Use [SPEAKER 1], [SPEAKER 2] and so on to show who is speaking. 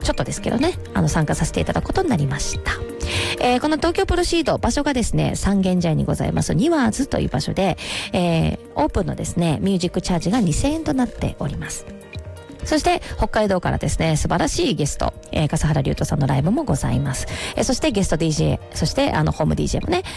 [SPEAKER 1] ちょっとですけどね、参加させていただくことになりました。この東京プロシード、場所がですね、三軒茶屋にございますニワーズという場所で、オープンのですね、ミュージックチャージが2000円となっております。そして北海道からですね、素晴らしいゲスト、笠原龍斗さんのライブもございます。そしてゲスト DJ、そしてホーム DJ もね、